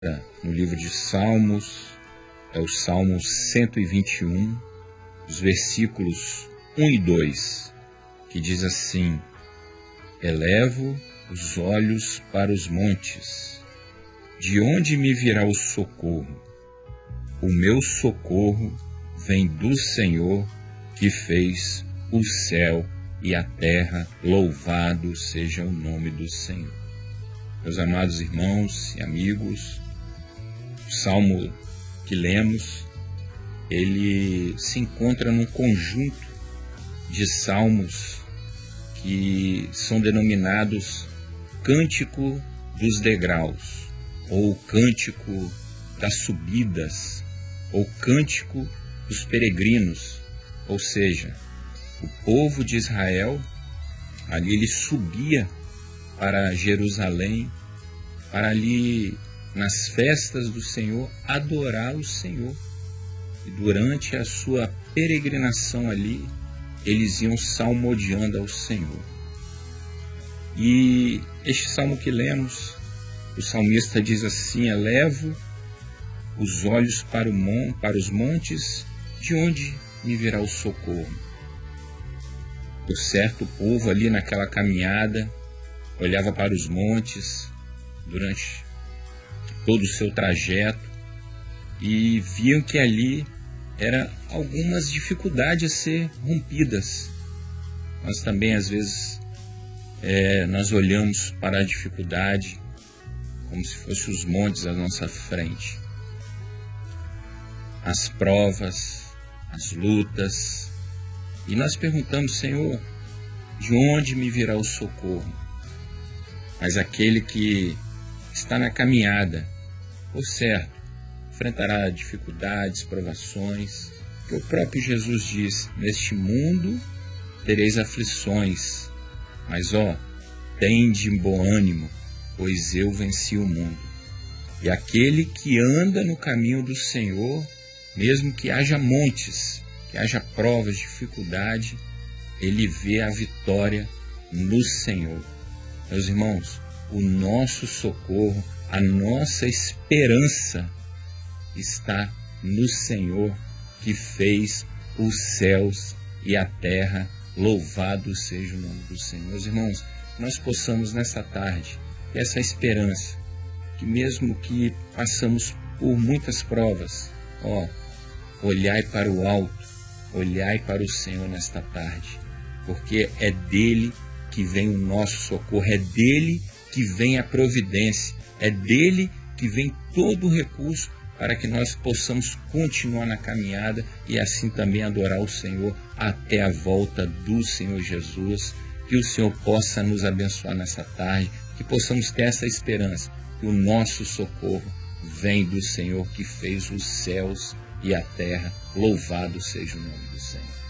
no livro de Salmos, é o Salmo 121, os versículos 1 e 2, que diz assim: Elevo os olhos para os montes, de onde me virá o socorro? O meu socorro vem do Senhor, que fez o céu e a terra. Louvado seja o nome do Senhor. Meus amados irmãos e amigos, o salmo que lemos, ele se encontra num conjunto de salmos que são denominados Cântico dos Degraus, ou Cântico das Subidas, ou Cântico dos Peregrinos. Ou seja, o povo de Israel, ali ele subia para Jerusalém, para ali nas festas do Senhor adorar o Senhor. E durante a sua peregrinação ali, eles iam salmodiando ao Senhor. E este salmo que lemos, o salmista diz assim: Elevo os olhos para os montes, de onde me virá o socorro? Por certo, o povo ali naquela caminhada olhava para os montes durante todo o seu trajeto e viam que ali eram algumas dificuldades a ser rompidas. Nós também, às vezes, nós olhamos para a dificuldade como se fossem os montes à nossa frente. As provas, as lutas. E nós perguntamos: Senhor, de onde me virá o socorro? Mas aquele que está na caminhada, por certo, enfrentará dificuldades, provações, que o próprio Jesus diz: neste mundo tereis aflições, mas tende bom ânimo, pois eu venci o mundo. E aquele que anda no caminho do Senhor, mesmo que haja montes, que haja provas, dificuldade, ele vê a vitória no Senhor. Meus irmãos, o nosso socorro, a nossa esperança está no Senhor, que fez os céus e a terra. Louvado seja o nome do Senhor. Meus irmãos, nós possamos nessa tarde ter essa esperança, que mesmo que passamos por muitas provas, olhai para o alto, olhai para o Senhor nesta tarde, porque é dele que vem o nosso socorro, é dele que vem a providência, é dele que vem todo o recurso para que nós possamos continuar na caminhada e assim também adorar o Senhor até a volta do Senhor Jesus. Que o Senhor possa nos abençoar nessa tarde, que possamos ter essa esperança, que o nosso socorro vem do Senhor, que fez os céus e a terra. Louvado seja o nome do Senhor.